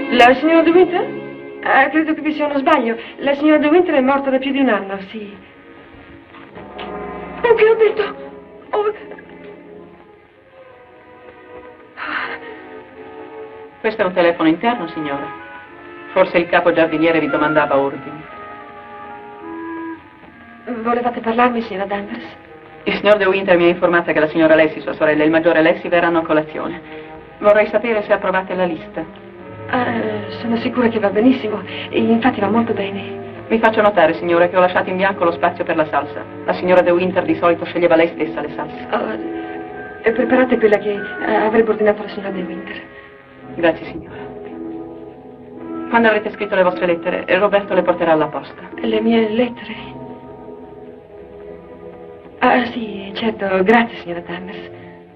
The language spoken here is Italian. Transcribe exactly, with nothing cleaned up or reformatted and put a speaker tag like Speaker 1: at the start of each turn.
Speaker 1: La signora De Winter? Eh, credo che vi sia uno sbaglio. La signora De Winter è morta da più di un anno, sì. Oh, che ho detto? Oh.
Speaker 2: Questo è un telefono interno, signora. Forse il capo giardiniere vi domandava ordini.
Speaker 1: Volevate parlarmi, signora Danvers?
Speaker 2: Il signor De Winter mi ha informato che la signora Lessi, sua sorella e il maggiore Lessi verranno a colazione. Vorrei sapere se approvate la lista.
Speaker 1: Uh, sono sicura che va benissimo. E infatti va molto bene.
Speaker 2: Mi faccio notare, signore, che ho lasciato in bianco lo spazio per la salsa. La signora De Winter di solito sceglieva lei stessa le salse.
Speaker 1: Uh, e preparate quella che uh, avrebbe ordinato la signora De Winter.
Speaker 2: Grazie, signora. Quando avrete scritto le vostre lettere, Roberto le porterà alla posta.
Speaker 1: Le mie lettere? Ah, sì, certo. Grazie, signora Danvers.